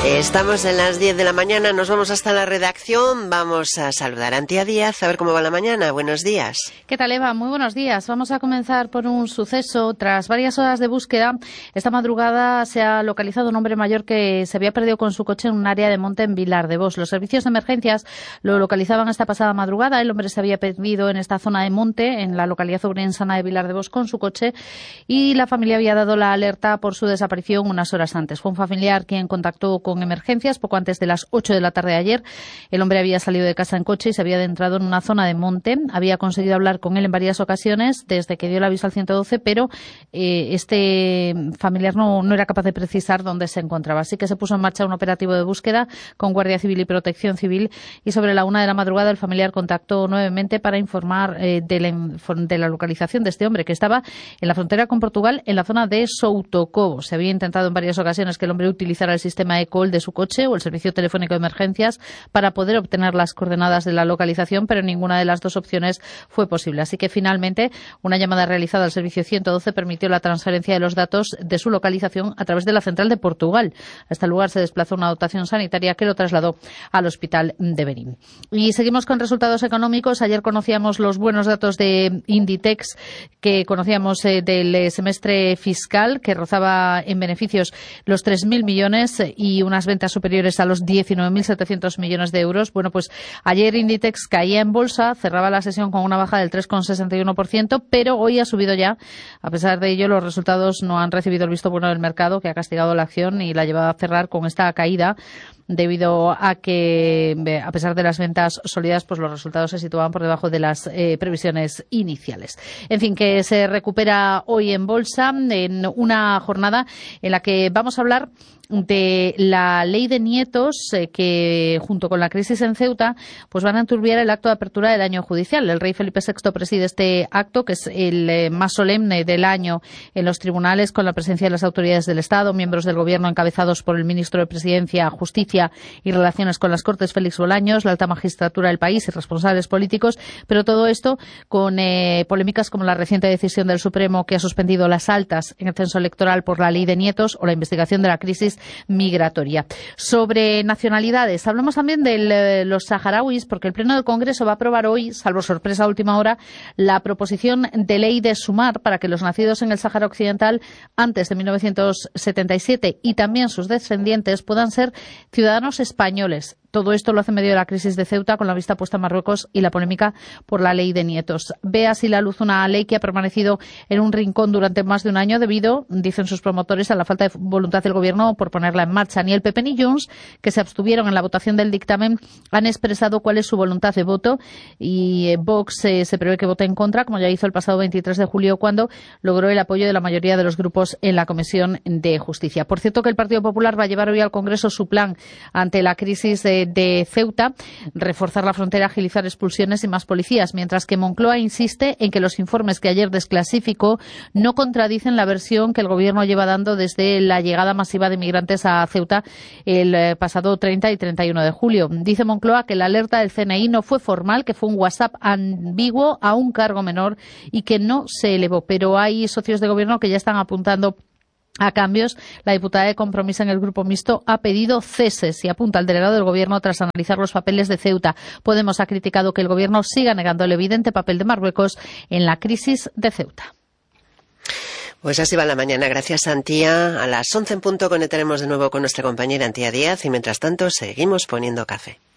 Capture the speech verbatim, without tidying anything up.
Estamos en las diez de la mañana, nos vamos hasta la redacción, vamos a saludar a Antía Díaz, a ver cómo va la mañana. Buenos días. ¿Qué tal, Eva? Muy buenos días. Vamos a comenzar por un suceso. Tras varias horas de búsqueda, esta madrugada se ha localizado un hombre mayor que se había perdido con su coche en un área de monte en Vilar de Bos. Los servicios de emergencias lo localizaban esta pasada madrugada. El hombre se había perdido en esta zona de monte, en la localidad ourensana de Vilar de Bos, con su coche, y la familia había dado la alerta por su desaparición unas horas antes. Fue un familiar quien contactó con con emergencias poco antes de las ocho de la tarde de ayer. El hombre había salido de casa en coche y se había adentrado en una zona de monte. Había conseguido hablar con él en varias ocasiones desde que dio el aviso al ciento doce, pero eh, este familiar no, no era capaz de precisar dónde se encontraba. Así que se puso en marcha un operativo de búsqueda con Guardia Civil y Protección Civil, y sobre la una de la madrugada el familiar contactó nuevamente para informar eh, de, la, de la localización de este hombre, que estaba en la frontera con Portugal, en la zona de Soutocobo. Se había intentado en varias ocasiones que el hombre utilizara el sistema ECOL de su coche o el servicio telefónico de emergencias para poder obtener las coordenadas de la localización, pero ninguna de las dos opciones fue posible. Así que finalmente una llamada realizada al servicio ciento doce permitió la transferencia de los datos de su localización a través de la central de Portugal. A este lugar se desplazó una dotación sanitaria que lo trasladó al hospital de Berín. Y seguimos con resultados económicos. Ayer conocíamos los buenos datos de Inditex, que conocíamos eh, del semestre fiscal, que rozaba en beneficios los tres mil millones y unas ventas superiores a los diecinueve mil setecientos millones de euros. Bueno, pues ayer Inditex caía en bolsa, cerraba la sesión con una baja del tres coma sesenta y uno por ciento, pero hoy ha subido ya. A pesar de ello, los resultados no han recibido el visto bueno del mercado, que ha castigado la acción y la ha llevado a cerrar con esta caída, debido a que, a pesar de las ventas sólidas, pues los resultados se situaban por debajo de las eh, previsiones iniciales. En fin, que se recupera hoy en bolsa en una jornada en la que vamos a hablar de la ley de nietos, eh, que junto con la crisis en Ceuta pues van a enturbiar el acto de apertura del año judicial. El rey Felipe sexto preside este acto, que es el eh, más solemne del año en los tribunales, con la presencia de las autoridades del Estado, miembros del Gobierno encabezados por el ministro de Presidencia, Justicia y Relaciones con las Cortes, Félix Bolaños, la alta magistratura del país y responsables políticos, pero todo esto con eh, polémicas como la reciente decisión del Supremo, que ha suspendido las altas en el censo electoral por la ley de nietos, o la investigación de la crisis migratoria. Sobre nacionalidades, hablamos también de eh, los saharauis, porque el Pleno del Congreso va a aprobar hoy, salvo sorpresa a última hora, la proposición de ley de sumar para que los nacidos en el Sáhara Occidental antes de mil novecientos setenta y siete y también sus descendientes puedan ser ciudadanos españoles. Todo esto lo hace en medio de la crisis de Ceuta, con la vista puesta en Marruecos y la polémica por la ley de nietos. Ve así la luz una ley que ha permanecido en un rincón durante más de un año debido, dicen sus promotores, a la falta de voluntad del Gobierno por ponerla en marcha. Ni el P P ni Junts, que se abstuvieron en la votación del dictamen, han expresado cuál es su voluntad de voto, y Vox eh, se prevé que vote en contra, como ya hizo el pasado veintitrés de julio, cuando logró el apoyo de la mayoría de los grupos en la Comisión de Justicia. Por cierto, que el Partido Popular va a llevar hoy al Congreso su plan ante la crisis de de Ceuta: reforzar la frontera, agilizar expulsiones y más policías, mientras que Moncloa insiste en que los informes que ayer desclasificó no contradicen la versión que el Gobierno lleva dando desde la llegada masiva de migrantes a Ceuta el pasado treinta y treinta y uno de julio. Dice Moncloa que la alerta del C N I no fue formal, que fue un WhatsApp ambiguo a un cargo menor y que no se elevó, pero hay socios de Gobierno que ya están apuntando a cambios. La diputada de Compromís en el Grupo Mixto ha pedido ceses y apunta al delegado del Gobierno tras analizar los papeles de Ceuta. Podemos ha criticado que el Gobierno siga negando el evidente papel de Marruecos en la crisis de Ceuta. Pues así va la mañana. Gracias, Antía. A las once en punto conectaremos de nuevo con nuestra compañera Antía Díaz y mientras tanto seguimos poniendo café.